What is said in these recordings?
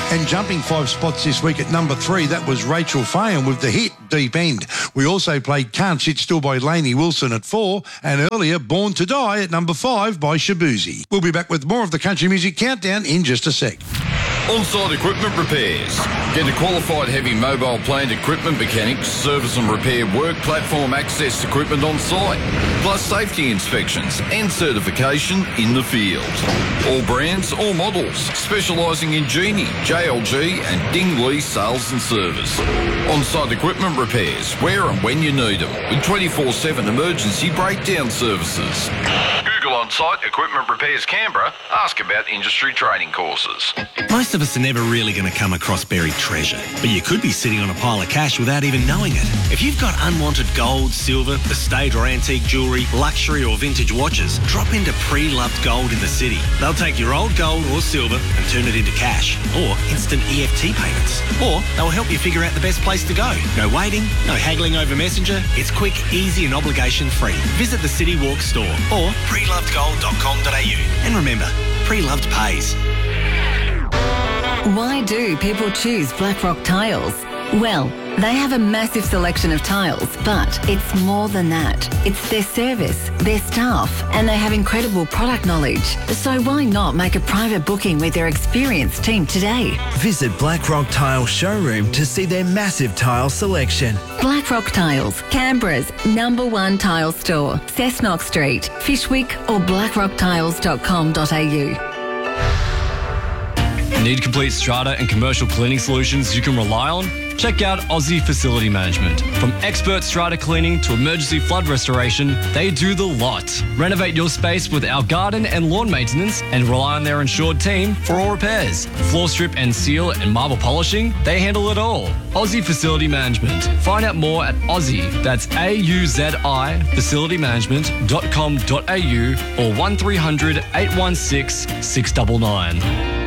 And jumping 5 spots this week at number 3, that was Rachel Fahon with the hit Deep End. We also played Can't Sit Still by Lainey Wilson at 4, and earlier Born to Die at number 5 by Shabuzi. We'll be back with more of the Country Music Countdown in just a sec. On-site equipment repairs. Get a qualified heavy mobile plant equipment mechanic, service and repair work platform access equipment on site, plus safety inspections and certification in the field. All brands, all models, specialising in Genie, JLG and Dingley sales and service. On-site equipment repairs, where and when you need them, with 24/7 emergency breakdown services. Google On-Site Equipment Repairs Canberra. Ask about industry training courses. Most of us are never really going to come across buried treasure, but you could be sitting on a pile of cash without even knowing it. If you've got unwanted gold, silver, estate or antique jewellery, luxury or vintage watches, drop into Pre-Loved Gold in the city. They'll take your old gold or silver and turn it into cash or instant EFT payments. Or they'll help you figure out the best place to go. No waiting, no haggling over Messenger. It's quick, easy and obligation free. Visit the City Walk store or prelovedgold.com.au. And remember, Pre-Loved pays. Why do people choose Blackrock Tiles? Well, they have a massive selection of tiles, but it's more than that. It's their service, their staff, and they have incredible product knowledge. So why not make a private booking with their experienced team today? Visit Blackrock Tile Showroom to see their massive tile selection. Blackrock Tiles, Canberra's #1 tile store, Cessnock Street, Fishwick or blackrocktiles.com.au. Need complete strata and commercial cleaning solutions you can rely on? Check out Aussie Facility Management. From expert strata cleaning to emergency flood restoration, they do the lot. Renovate your space with our garden and lawn maintenance and rely on their insured team for all repairs. Floor strip and seal and marble polishing, they handle it all. Aussie Facility Management. Find out more at Aussie, that's AUZI, facilitymanagement.com.au or 1300 816 699.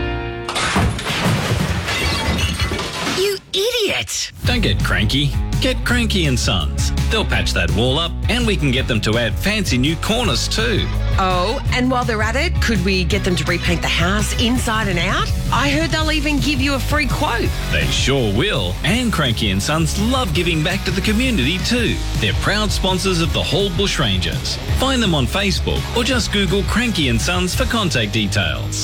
Idiot! Don't get cranky. Get Cranky and Sons. They'll patch that wall up and we can get them to add fancy new corners too. Oh, and while they're at it, could we get them to repaint the house inside and out? I heard they'll even give you a free quote. They sure will. And Cranky and Sons love giving back to the community too. They're proud sponsors of the Hall Bushrangers. Find them on Facebook or just Google Cranky and Sons for contact details.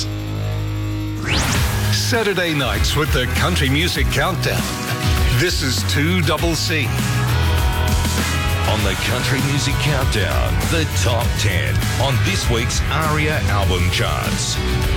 Saturday nights with the Country Music Countdown. This is 2CC. On the Country Music Countdown, the top 10 on this week's ARIA album charts.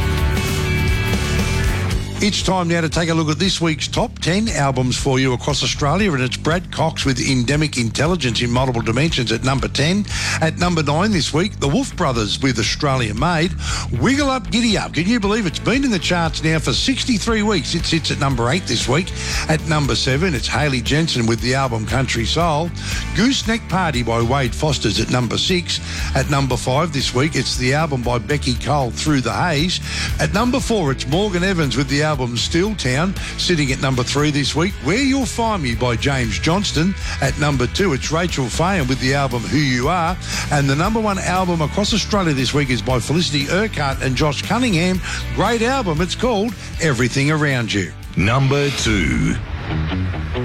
It's time now to take a look at this week's top 10 albums for you across Australia, and it's Brad Cox with Endemic Intelligence in Multiple Dimensions at number 10. At number 9 this week, the Wolf Brothers with Australian Made. Wiggle Up, Giddy Up. Can you believe it's been in the charts now for 63 weeks? It sits at number 8 this week. At number 7, it's Hayley Jensen with the album Country Soul. Gooseneck Party by Wade Foster's at number 6. At number 5 this week, it's the album by Becky Cole, Through the Haze. At number 4, it's Morgan Evans with the album Steel Town. Sitting at number 3 this week, Where You'll Find Me by James Johnston. At number 2, it's Rachel Fahon with the album Who You Are. And the number 1 album across Australia this week is by Felicity Urquhart and Josh Cunningham. Great album. It's called Everything Around You. Number 2.